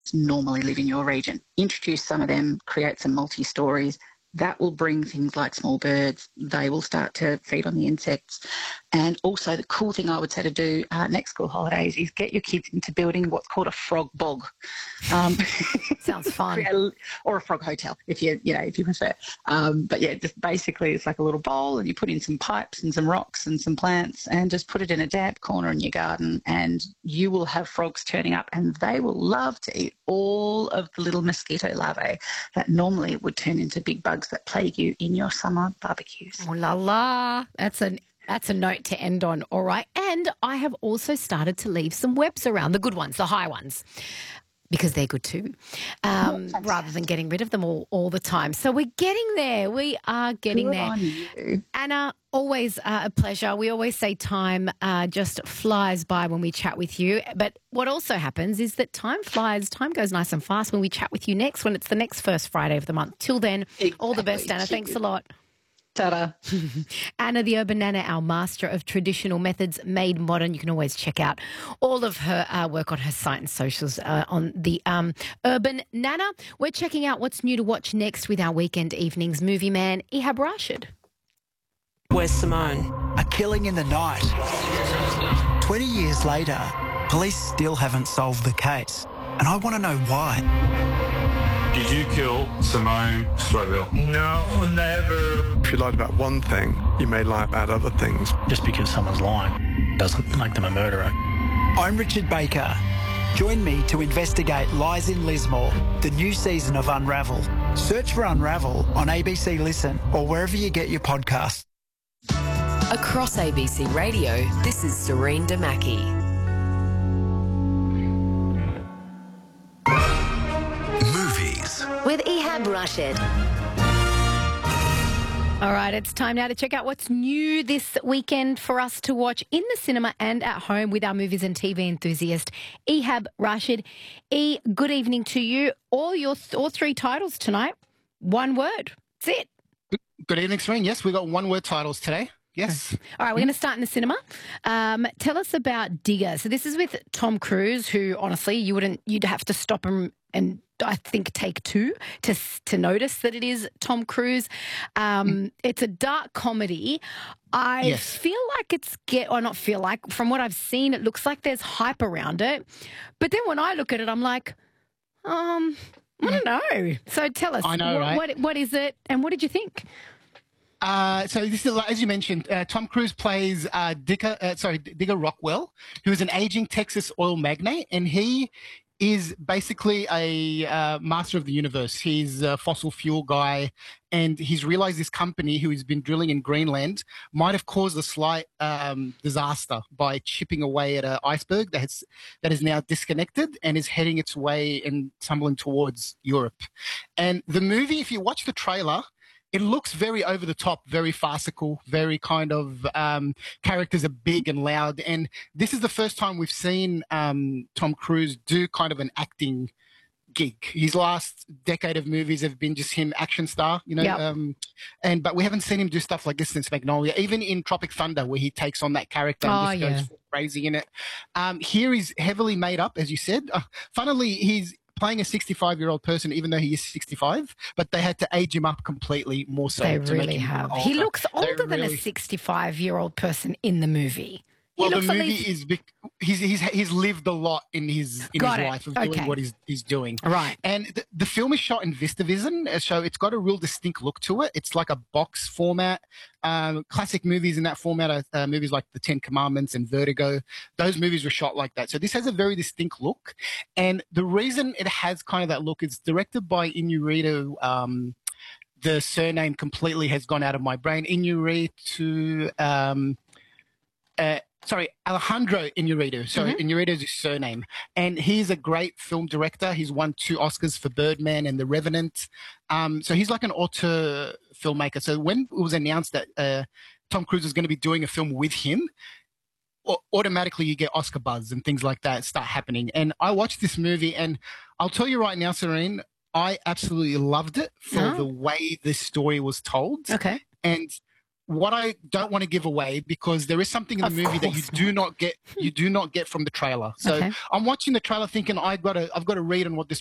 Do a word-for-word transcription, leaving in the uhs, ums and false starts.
normally live in your region. Introduce some of them, create some multi-stories. That will bring things like small birds. They will start to feed on the insects. And also the cool thing I would say to do uh, next school holidays is get your kids into building what's called a frog bog. Um, Sounds fun. Or a frog hotel, if you you know if you prefer. Um, but yeah, just basically it's like a little bowl, and you put in some pipes and some rocks and some plants, and just put it in a damp corner in your garden, and you will have frogs turning up, and they will love to eat all of the little mosquito larvae that normally would turn into big bugs that plague you in your summer barbecues. Oh la la! That's an That's a note to end on, all right. And I have also started to leave some webs around, the good ones, the high ones, because they're good too, um, oh, rather than getting rid of them all, all the time. So we're getting there. We are getting good there. On you. Anna, always uh, a pleasure. We always say time uh, just flies by when we chat with you. But what also happens is that time flies, time goes nice and fast when we chat with you next, when it's the next first Friday of the month. Till then, exactly. All the best, Anna. Thanks a lot. Ta-da. Anna the Urban Nana, our master of traditional methods made modern. You can always check out all of her uh, work on her site and socials uh, on the um, Urban Nana. We're checking out what's new to watch next with our Weekend Evenings movie man, Ehab Rashid. Where's Simone? A killing in the night. twenty years later, police still haven't solved the case. And I want to know why. Did you kill Simone Strobel? No, never. If you lied about one thing, you may lie about other things. Just because someone's lying doesn't make them a murderer. I'm Richard Baker. Join me to investigate Lies in Lismore, the new season of Unravel. Search for Unravel on A B C Listen or wherever you get your podcasts. Across A B C Radio, this is Serene Damaki. With Ehab Rashid. All right, it's time now to check out what's new this weekend for us to watch in the cinema and at home with our movies and T V enthusiast, Ehab Rashid. E, good evening to you. All your th- all three titles tonight, one word. That's it. Good evening, Serene. Yes, we've got one-word titles today. Yes. All right, we're going to start in the cinema. Um, tell us about Digger. So this is with Tom Cruise, who honestly you wouldn't, you'd have to stop him and I think take two to to notice that it is Tom Cruise. Um, it's a dark comedy. I yes. feel like it's get or not feel like from what I've seen, it looks like there's hype around it. But then when I look at it, I'm like, um, I don't know. So tell us, I know, what, right? what what is it, and what did you think? Uh, so this is, as you mentioned, uh, Tom Cruise plays uh, Digger, uh, sorry, Digger Rockwell, who is an aging Texas oil magnate, and he is basically a uh, master of the universe. He's a fossil fuel guy, and he's realized this company who has been drilling in Greenland might have caused a slight um, disaster by chipping away at an iceberg that has, that is now disconnected and is heading its way and tumbling towards Europe. And the movie, if you watch the trailer, it looks very over the top, very farcical, very kind of um, characters are big and loud. And this is the first time we've seen um, Tom Cruise do kind of an acting gig. His last decade of movies have been just him action star, you know. Yep. Um, and but we haven't seen him do stuff like this since Magnolia. Even in Tropic Thunder, where he takes on that character and Oh, just yeah. goes crazy in it. Um, here he's heavily made up, as you said. Uh, funnily, he's playing a sixty-five-year-old person, even though he is sixty-five, but they had to age him up completely more so. They to really make him have. older. He looks They older than a really- sixty-five-year-old person in the movie. He Well, the looks at movie least- is bec- he's he's he's lived a lot in his in Got his it. life of Okay. doing what he's he's doing. Right. And the, the film is shot in VistaVision, uh, so it's got a real distinct look to it. It's like a box format. Um, classic movies in that format are uh, movies like The Ten Commandments and Vertigo. Those movies were shot like that. So this has a very distinct look. And the reason it has kind of that look is directed by Inarritu. Um, the surname completely has gone out of my brain. Inarritu. Um, uh, Sorry, Alejandro Inarritu. Sorry, Mm-hmm. Inarritu is his surname. And he's a great film director. He's won two Oscars for Birdman and The Revenant. Um, so he's like an auteur filmmaker. So when it was announced that uh, Tom Cruise was going to be doing a film with him, au- automatically you get Oscar buzz and things like that start happening. And I watched this movie, and I'll tell you right now, Serene, I absolutely loved it for Oh. the way this story was told. Okay. And what I don't want to give away, because there is something in the Of movie that you course do not get, you do not get from the trailer. So Okay. I'm watching the trailer thinking I got to, I've got to read on what this